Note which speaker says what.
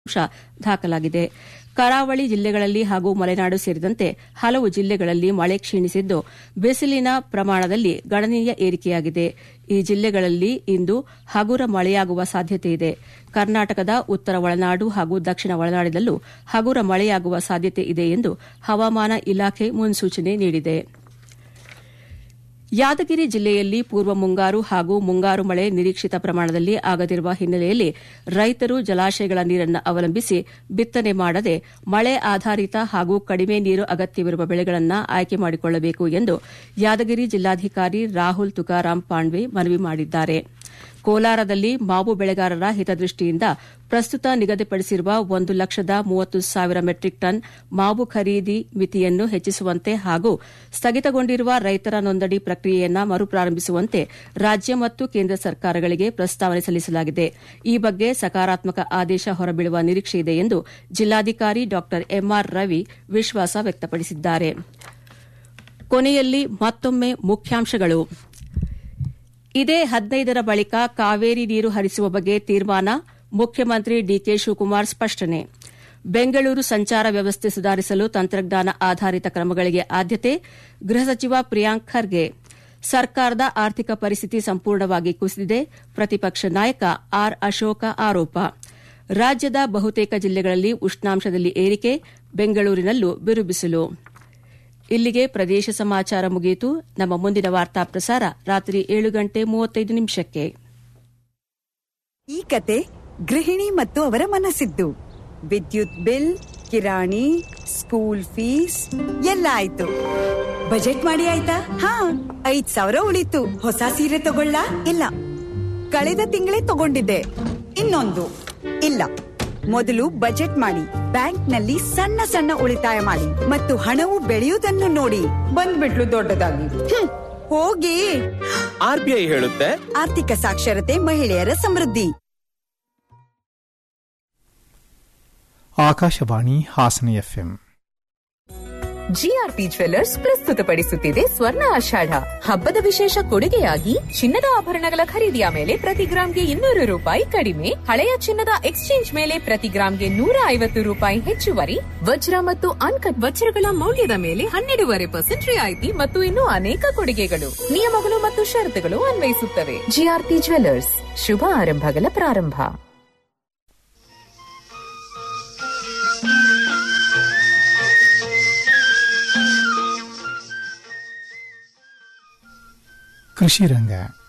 Speaker 1: ದಾಖಲಾಗಿದೆ. ಕರಾವಳಿ ಜಿಲ್ಲೆಗಳಲ್ಲಿ ಹಾಗೂ ಮಲೆನಾಡು ಸೇರಿದಂತೆ ಹಲವು ಜಿಲ್ಲೆಗಳಲ್ಲಿ ಮಳೆ ಕ್ಷೀಣಿಸಿದ್ದು ಬಿಸಿಲಿನ ಪ್ರಮಾಣದಲ್ಲಿ ಗಣನೀಯ ಏರಿಕೆಯಾಗಿದೆ. ಈ ಜಿಲ್ಲೆಗಳಲ್ಲಿ ಇಂದು ಹಗುರ ಮಳೆಯಾಗುವ ಸಾಧ್ಯತೆಯಿದೆ. ಕರ್ನಾಟಕದ ಉತ್ತರ ಒಳನಾಡು ಹಾಗೂ ದಕ್ಷಿಣ ಒಳನಾಡಿನಲ್ಲೂ ಹಗುರ ಮಳೆಯಾಗುವ ಸಾಧ್ಯತೆ ಇದೆ ಎಂದು ಹವಾಮಾನ ಇಲಾಖೆ ಮುನ್ಸೂಚನೆ ನೀಡಿದೆ. ಯಾದಗಿರಿ ಜಿಲ್ಲೆಯಲ್ಲಿ ಪೂರ್ವ ಮುಂಗಾರು ಹಾಗೂ ಮುಂಗಾರು ಮಳೆ ನಿರೀಕ್ಷಿತ ಪ್ರಮಾಣದಲ್ಲಿ ಆಗದಿರುವ ಹಿನ್ನೆಲೆಯಲ್ಲಿ ರೈತರು ಜಲಾಶಯಗಳ ನೀರನ್ನು ಅವಲಂಬಿಸಿ ಬಿತ್ತನೆ ಮಾಡದೆ ಮಳೆ ಆಧಾರಿತ ಹಾಗೂ ಕಡಿಮೆ ನೀರು ಅಗತ್ಯವಿರುವ ಬೆಳೆಗಳನ್ನು ಆಯ್ಕೆ ಮಾಡಿಕೊಳ್ಳಬೇಕು ಎಂದು ಯಾದಗಿರಿ ಜಿಲ್ಲಾಧಿಕಾರಿ ರಾಹುಲ್ ತುಕಾರಾಂ ಪಾಂಡ್ವೆ ಮನವಿ ಮಾಡಿದ್ದಾರೆ. ಕೋಲಾರದಲ್ಲಿ ಮಾವು ಬೆಳೆಗಾರರ ಹಿತದೃಷ್ಟಿಯಿಂದ ಪ್ರಸ್ತುತ ನಿಗದಿಪಡಿಸಿರುವ 1,30,000 ಮೆಟ್ರಿಕ್ ಟನ್ ಮಾವು ಖರೀದಿ ಮಿತಿಯನ್ನು ಹೆಚ್ಚಿಸುವಂತೆ ಹಾಗೂ ಸ್ಥಗಿತಗೊಂಡಿರುವ ರೈತರ ನೋಂದಣಿ ಪ್ರಕ್ರಿಯೆಯನ್ನು ಮರುಪ್ರಾರಂಭಿಸುವಂತೆ ರಾಜ್ಯ ಮತ್ತು ಕೇಂದ್ರ ಸರ್ಕಾರಗಳಿಗೆ ಪ್ರಸ್ತಾವನೆ ಸಲ್ಲಿಸಲಾಗಿದೆ. ಈ ಬಗ್ಗೆ ಸಕಾರಾತ್ಮಕ ಆದೇಶ ಹೊರಬೀಳುವ ನಿರೀಕ್ಷೆಯಿದೆ ಎಂದು ಜಿಲ್ಲಾಧಿಕಾರಿ ಡಾ ಎಂಆರ್ ರವಿ ವಿಶ್ವಾಸ ವ್ಯಕ್ತಪಡಿಸಿದ್ದಾರೆ. ಕೊನೆಯಲ್ಲಿ ಮತ್ತೊಮ್ಮೆ ಮುಖ್ಯಾಂಶಗಳು. ಇದೇ 15ರ ಬಳಿಕ ಕಾವೇರಿ ನೀರು ಹರಿಸುವ ಬಗ್ಗೆ ತೀರ್ಮಾನ, ಮುಖ್ಯಮಂತ್ರಿ ಡಿಕೆ ಶಿವಕುಮಾರ್ ಸ್ಪಷ್ಟನೆ. ಬೆಂಗಳೂರು ಸಂಚಾರ ವ್ಯವಸ್ಥೆ ಸುಧಾರಿಸಲು ತಂತ್ರಜ್ಞಾನ ಆಧಾರಿತ ಕ್ರಮಗಳಿಗೆ ಆದ್ಯತೆ, ಗೃಹ ಸಚಿವ ಪ್ರಿಯಾಂಕ್ ಖರ್ಗೆ. ಸರ್ಕಾರದ ಆರ್ಥಿಕ ಪರಿಸ್ಥಿತಿ ಸಂಪೂರ್ಣವಾಗಿ ಕುಸಿದಿದೆ, ಪ್ರತಿಪಕ್ಷ ನಾಯಕ ಆರ್ ಅಶೋಕ ಆರೋಪ. ರಾಜ್ಯದ ಬಹುತೇಕ ಜಿಲ್ಲೆಗಳಲ್ಲಿ ಉಷ್ಣಾಂಶದಲ್ಲಿ ಏರಿಕೆ, ಬೆಂಗಳೂರಿನಲ್ಲೂ ಬಿರುಬಿಸಿಲು. ಇಲ್ಲಿಗೆ ಪ್ರದೇಶ ಸಮಾಚಾರ ಮುಗಿಯಿತು. ನಮ್ಮ ಮುಂದಿನ ವಾರ್ತಾ ಪ್ರಸಾರ ರಾತ್ರಿ 7:35.
Speaker 2: ಈ ಕತೆ ಗೃಹಿಣಿ ಮತ್ತು ಅವರ ಮನಸ್ಸಿದ್ದು. ವಿದ್ಯುತ್ ಬಿಲ್, ಕಿರಾಣಿ, ಸ್ಕೂಲ್ ಫೀಸ್ ಎಲ್ಲ ಆಯ್ತು. ಬಜೆಟ್ ಮಾಡಿ ಆಯ್ತಾ? ಹಾ, 5,000 ಉಳಿತು. ಹೊಸ ಸೀರೆ ತಗೊಳ್ಳ? ಇಲ್ಲ. ಕಳೆದ ತಿಂಗಳೇ ತಗೊಂಡಿದ್ದೆ. ಇನ್ನೊಂದು ಇಲ್ಲ. ಮೊದಲು ಬಜೆಟ್ ಮಾಡಿ, ಬ್ಯಾಂಕ್ನಲ್ಲಿ ಸಣ್ಣ ಸಣ್ಣ ಉಳಿತಾಯ ಮಾಡಿ ಮತ್ತು ಹಣವು ಬೆಳೆಯುವುದನ್ನು ನೋಡಿ. ಬಂದ್ಬಿಟ್ಲು ದೊಡ್ಡದಾಗಿ. ಹೋಗಿ.
Speaker 3: ಆರ್ಬಿಐ ಹೇಳುತ್ತೆ,
Speaker 2: ಆರ್ಥಿಕ ಸಾಕ್ಷರತೆ ಮಹಿಳೆಯರ ಸಮೃದ್ಧಿ.
Speaker 4: Akashvani Hassan FM.
Speaker 5: GRP jewellers ಪ್ರಸ್ತುತಪಡಿಸುತ್ತಿದೆ ಸ್ವರ್ಣ ಆಷಾಢ. ಹಬ್ಬದ ವಿಶೇಷ ಕೊಡುಗೆಯಾಗಿ ಚಿನ್ನದ ಆಭರಣಗಳ ಖರೀದಿಯ ಮೇಲೆ ಪ್ರತಿ ಗ್ರಾಂಗೆ 200 ರೂಪಾಯಿ ಕಡಿಮೆ, ಹಳೆಯ ಚಿನ್ನದ ಎಕ್ಸ್ಚೇಂಜ್ ಮೇಲೆ ಪ್ರತಿ ಗ್ರಾಂಗೆ 150 ರೂಪಾಯಿ ಹೆಚ್ಚುವರಿ, ವಜ್ರ ಮತ್ತು ಅನ್ಕಟ್ ವಜ್ರಗಳ ಮೌಲ್ಯದ ಮೇಲೆ 12% ರಿಯಾಯಿತಿ ಮತ್ತು ಇನ್ನೂ ಅನೇಕ ಕೊಡುಗೆಗಳು. ನಿಯಮಗಳು ಮತ್ತು ಷರತ್ತುಗಳು ಅನ್ವಯಿಸುತ್ತವೆ. ಜಿಆರ್ಪಿ ಜ್ವೆಲ್ಲರ್ಸ್, ಶುಭ ಆರಂಭಗಳ ಪ್ರಾರಂಭ.
Speaker 4: ಕೃಷಿ ರಂಗ